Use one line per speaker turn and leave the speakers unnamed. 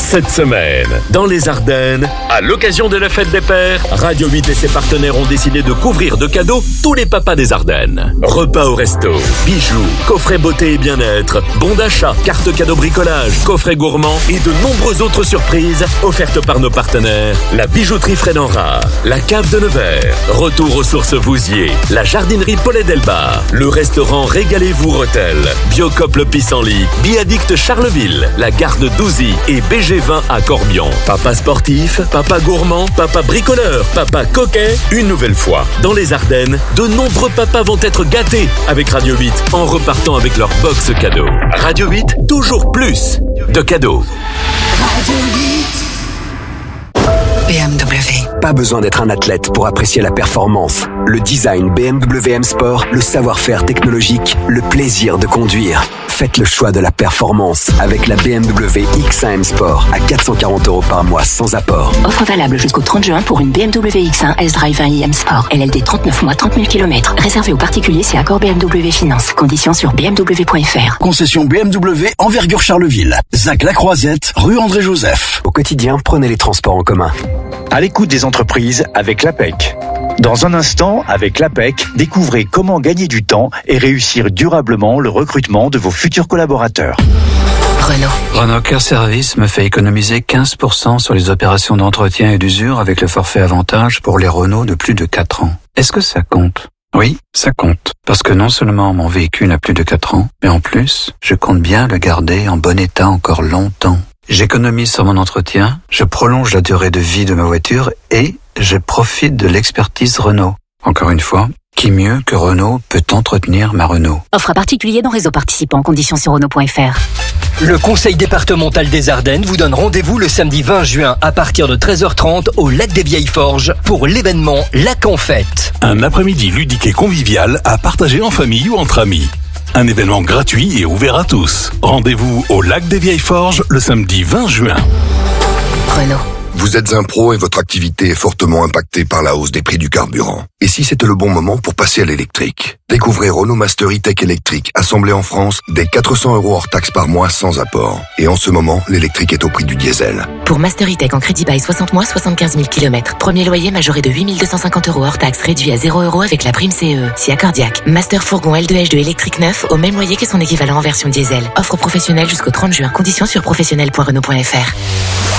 Cette semaine, dans les Ardennes, à l'occasion de la fête des pères, Radio 8 et ses partenaires ont décidé de couvrir de cadeaux tous les papas des Ardennes. Repas au resto, bijoux, coffrets beauté et bien-être, bons d'achat, cartes cadeaux bricolage, coffrets gourmands et de nombreuses autres surprises offertes par nos partenaires. La bijouterie Fred Enrard, la cave de Nevers, Retour aux sources Vouziers, la jardinerie Paulet Delbar, le restaurant Régalez-vous Rotel, Biocop le Pissenlit, Biaddict Charleville, la gare de Douzy et BG20 à Corbion. Papa sportif, papa gourmand, papa bricoleur, papa coquet. Une nouvelle fois, dans les Ardennes, de nombreux papas vont être gâtés avec Radio 8 en repartant avec leur box cadeau. Radio 8, toujours plus de cadeaux.
Radio 8. BMW.
Pas besoin d'être un athlète pour apprécier la performance. Le design BMW M Sport, le savoir-faire technologique, le plaisir de conduire. Faites le choix de la performance avec la BMW X1 M Sport à 440 € par mois sans apport.
Offre valable jusqu'au 30 juin pour une BMW X1 S-Drive 1i M Sport. LLD 39 mois, 30 000 km. Réservé aux particuliers, c'est accord BMW Finance. Conditions sur bmw.fr.
Concession BMW Envergure Charleville. Zac Lacroisette, rue André Joseph.
Au quotidien, prenez les transports en commun.
À l'écoute des entreprises avec l'APEC. Dans un instant, avec l'APEC, découvrez comment gagner du temps et réussir durablement le recrutement de vos futurs collaborateurs.
Renault Care Service me fait économiser 15% sur les opérations d'entretien et d'usure avec le forfait avantage pour les Renault de plus de 4 ans. Est-ce que ça compte ? Oui, ça compte. Parce que non seulement mon véhicule a plus de 4 ans, mais en plus, je compte bien le garder en bon état encore longtemps. J'économise sur mon entretien, je prolonge la durée de vie de ma voiture et je profite de l'expertise Renault. Encore une fois, qui mieux que Renault peut entretenir ma Renault ?
Offre à particulier dans réseau participant. Conditions sur Renault.fr.
Le Conseil départemental des Ardennes vous donne rendez-vous le samedi 20 juin à partir de 13h30 au Lac des Vieilles Forges pour l'événement Lac en Fête.
Un après-midi ludique et convivial à partager en famille ou entre amis. Un événement gratuit et ouvert à tous. Rendez-vous au Lac des Vieilles Forges le samedi 20 juin.
Renault.
Vous êtes un pro et votre activité est fortement impactée par la hausse des prix du carburant. Et si c'était le bon moment pour passer à l'électrique ? Découvrez Renault Master E-Tech électrique, assemblé en France, dès 400 € hors taxe par mois sans apport. Et en ce moment, l'électrique est au prix du diesel.
Pour Master E-Tech en crédit bail 60 mois, 75 000 km. Premier loyer majoré de 8 250 € hors taxe, réduit à 0 € avec la prime CE. Si accordiaque. Master fourgon L2H2 électrique neuf au même loyer que son équivalent en version diesel. Offre professionnelle jusqu'au 30 juin. Conditions sur professionnel.renault.fr.